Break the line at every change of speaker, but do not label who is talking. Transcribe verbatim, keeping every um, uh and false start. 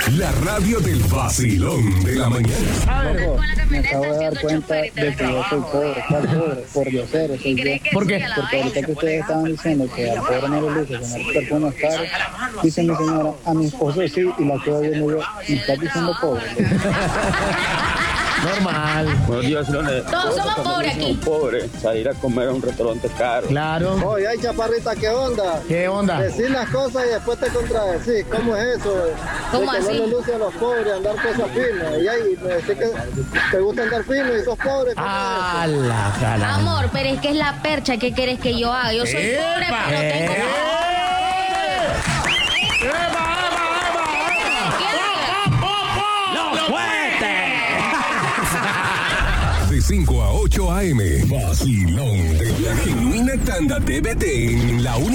La radio del vacilón de la mañana.
Loco, me acabo de dar cuenta de que yo soy pobre. ¿Cuál pobre? Por diosero soy yo.
¿Por qué?
Porque ahorita que ustedes estaban diciendo que al pobre no le luce tener perfumes caros, dice mi señora, a mi esposo sí, y la quedo viendo yo, ¿me estás diciendo pobre?
Normal.
Buenos días, Leones.
Todos somos pobres aquí.
Pobre, salir a comer a un restaurante caro.
Claro.
Oye, ay, chaparrita, ¿qué onda?
¿Qué onda?
Decir las cosas y después te contradecís. ¿Cómo es eso?
¿Cómo
de que
así?
no le luce a los pobres andar cosas finas. Y ahí me decís que te gusta andar fino y sos pobre. ¿cómo
Ah,
es eso?
la cara.
Amor, pero es que es la percha. ¿Qué querés que yo haga? Yo soy pobre,
¡Epa!
pero tengo...
¡Eh! ¡Los fuertes!
De cinco a ocho a eme. Vacilón de la genuina tanda T V T en la única.